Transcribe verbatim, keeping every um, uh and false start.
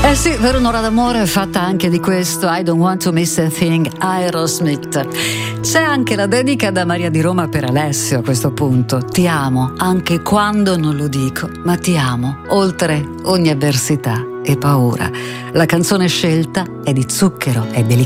Eh sì, per un'ora d'amore è fatta anche di questo, I Don't Want to Miss a Thing, Aerosmith. C'è anche la dedica da Maria di Roma per Alessio a questo punto. Ti amo, anche quando non lo dico, ma ti amo, oltre ogni avversità e paura. La canzone scelta è di Zucchero, è delicata.